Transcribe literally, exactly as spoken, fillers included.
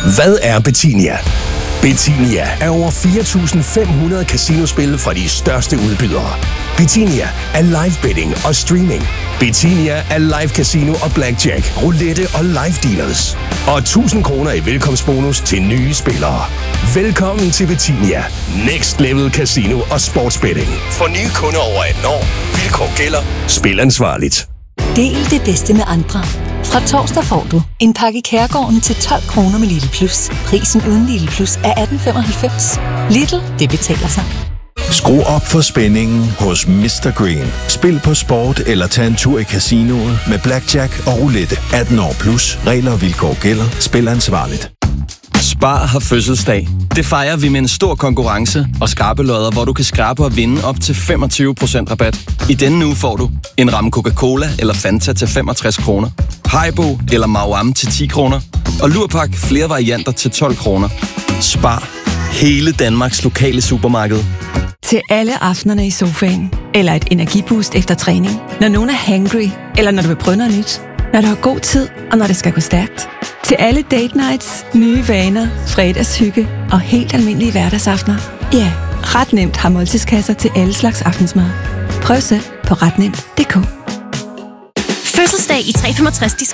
Hvad er Betinia? Betinia er over fire tusind fem hundrede casinospil fra de største udbydere. Betinia er live betting og streaming. Betinia er live casino og blackjack, roulette og live dealers. Og tusind kroner i velkomstbonus til nye spillere. Velkommen til Betinia. Next level casino og sportsbetting. For nye kunder over atten år. Vilkår gælder. Spil ansvarligt. Del det bedste med andre. Fra torsdag får du en pakke Kærgården til tolv kroner med Lidl Plus. Prisen uden Lidl Plus er atten femoghalvfems. Lidl, det betaler sig. Skru op for spændingen hos mister Green. Spil på sport eller tag en tur i casinoet med blackjack og roulette. atten år plus. Regler og vilkår gælder. Spil ansvarligt. Spar har fødselsdag. Det fejrer vi med en stor konkurrence og skrabelodder, hvor du kan skrabe og vinde op til femogtyve procent rabat. I denne uge får du en ramme Coca-Cola eller Fanta til femogtres kroner, Haribo eller Mauam til ti kroner, og Lurpak flere varianter til tolv kroner. Spar. Hele Danmarks lokale supermarked. Til alle aftenerne i sofaen, eller et energiboost efter træning, når nogen er hangry, eller når du vil prøve noget nyt, når du har god tid, og når det skal gå stærkt. Til alle date nights, nye vaner, fredagshygge og helt almindelige hverdagsaftener. Ja, ret nemt har måltidskasser til alle slags aftensmad. Prøv selv på ret nemt punktum d k. Fødselsdag i tre femogtres